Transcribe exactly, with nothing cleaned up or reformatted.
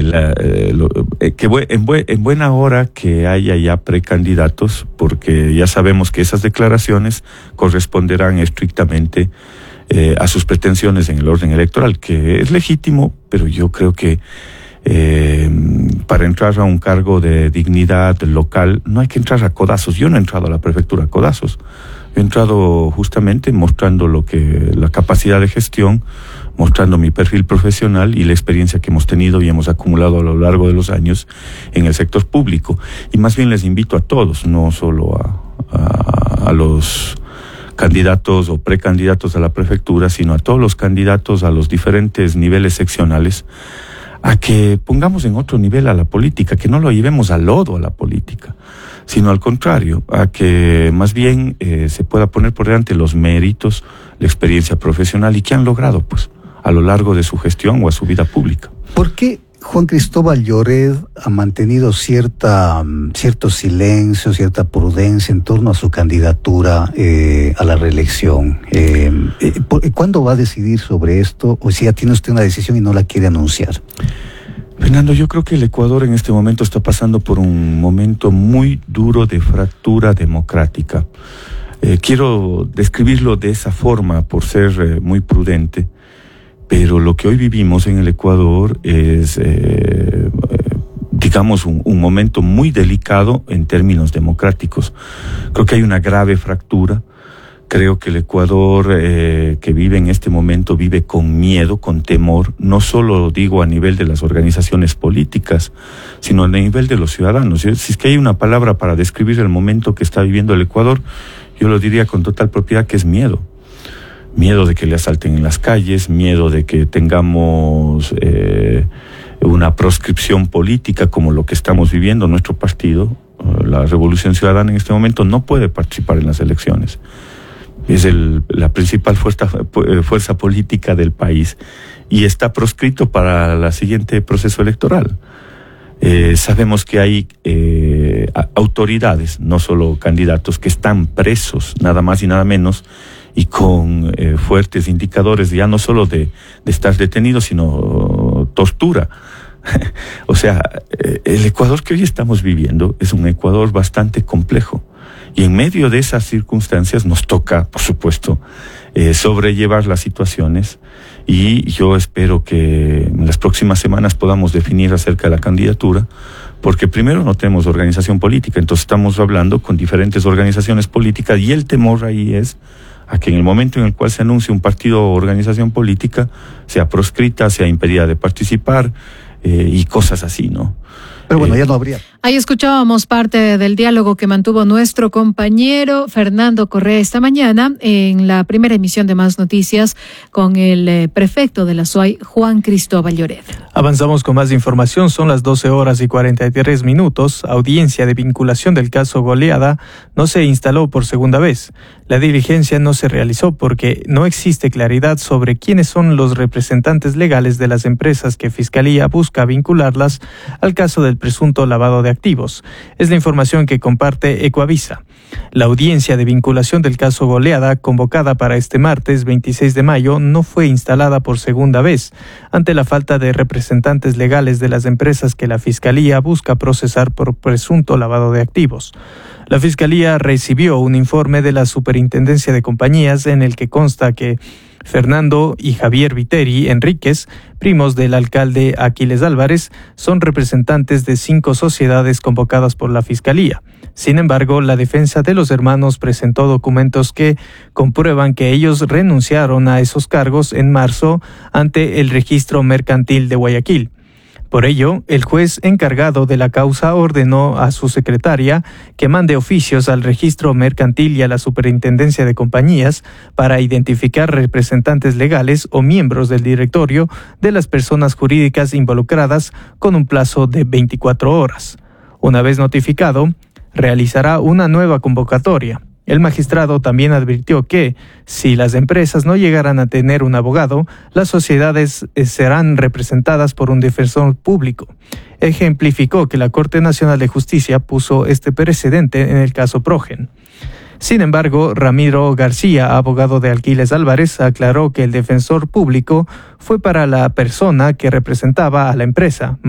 la, eh, lo, eh, que bu- en, bu- en buena hora que haya ya precandidatos, porque ya sabemos que esas declaraciones corresponderán estrictamente eh, a sus pretensiones en el orden electoral, que es legítimo, pero yo creo que eh, para entrar a un cargo de dignidad local no hay que entrar a codazos. Yo no he entrado a la prefectura a codazos. He entrado justamente mostrando lo que la capacidad de gestión, mostrando mi perfil profesional y la experiencia que hemos tenido y hemos acumulado a lo largo de los años en el sector público. Y más bien les invito a todos, no solo a, a, a los candidatos o precandidatos a la prefectura, sino a todos los candidatos a los diferentes niveles seccionales, a que pongamos en otro nivel a la política, que no lo llevemos al lodo a la política, sino al contrario, a que más bien eh, se pueda poner por delante los méritos, la experiencia profesional y que han logrado pues a lo largo de su gestión o a su vida pública. ¿Por qué Juan Cristóbal Lloret ha mantenido cierta, cierto silencio, cierta prudencia en torno a su candidatura eh, a la reelección? Eh, eh, ¿Cuándo va a decidir sobre esto? O si ya tiene usted una decisión y no la quiere anunciar. Fernando, yo creo que el Ecuador en este momento está pasando por un momento muy duro de fractura democrática. Eh, quiero describirlo de esa forma por ser eh, muy prudente, pero lo que hoy vivimos en el Ecuador es, eh, eh, digamos, un, un momento muy delicado en términos democráticos. Creo que hay una grave fractura. Creo que el Ecuador eh, que vive en este momento vive con miedo, con temor, no solo digo a nivel de las organizaciones políticas, sino a nivel de los ciudadanos. Si es que hay una palabra para describir el momento que está viviendo el Ecuador, yo lo diría con total propiedad que es miedo. Miedo de que le asalten en las calles, miedo de que tengamos eh, una proscripción política como lo que estamos viviendo nuestro partido. La Revolución Ciudadana en este momento no puede participar en las elecciones. Es el, la principal fuerza, fuerza política del país y está proscrito para el siguiente proceso electoral. Eh, sabemos que hay eh, autoridades, no solo candidatos, que están presos, nada más y nada menos, y con eh, fuertes indicadores ya no solo de, de estar detenidos, sino tortura. O sea, eh, el Ecuador que hoy estamos viviendo es un Ecuador bastante complejo. Y en medio de esas circunstancias nos toca, por supuesto, eh, sobrellevar las situaciones y yo espero que en las próximas semanas podamos definir acerca de la candidatura, porque primero no tenemos organización política, entonces estamos hablando con diferentes organizaciones políticas y el temor ahí es a que en el momento en el cual se anuncie un partido o organización política sea proscrita, sea impedida de participar eh, y cosas así, ¿no? Pero bueno, ya no habría. Ahí escuchábamos parte del diálogo que mantuvo nuestro compañero Fernando Correa esta mañana en la primera emisión de Más Noticias con el eh, prefecto de la S O A I, Juan Cristóbal Lloret. Avanzamos con más información, son las doce horas y cuarenta y tres minutos. Audiencia de vinculación del caso Goleada no se instaló por segunda vez. La diligencia no se realizó porque no existe claridad sobre quiénes son los representantes legales de las empresas que Fiscalía busca vincularlas al caso del presunto lavado de activos. Es la información que comparte Ecoavisa. La audiencia de vinculación del caso Goleada, convocada para este martes veintiséis de mayo, no fue instalada por segunda vez, ante la falta de representantes legales de las empresas que la Fiscalía busca procesar por presunto lavado de activos. La Fiscalía recibió un informe de la Superintendencia de Compañías en el que consta que Fernando y Javier Viteri Enríquez, primos del alcalde Aquiles Álvarez, son representantes de cinco sociedades convocadas por la Fiscalía. Sin embargo, la defensa de los hermanos presentó documentos que comprueban que ellos renunciaron a esos cargos en marzo ante el Registro Mercantil de Guayaquil. Por ello, el juez encargado de la causa ordenó a su secretaria que mande oficios al Registro Mercantil y a la Superintendencia de Compañías para identificar representantes legales o miembros del directorio de las personas jurídicas involucradas con un plazo de veinticuatro horas. Una vez notificado, realizará una nueva convocatoria. El magistrado también advirtió que, si las empresas no llegaran a tener un abogado, las sociedades serán representadas por un defensor público. Ejemplificó que la Corte Nacional de Justicia puso este precedente en el caso Progen. Sin embargo, Ramiro García, abogado de Aquiles Álvarez, aclaró que el defensor público fue para la persona que representaba a la empresa.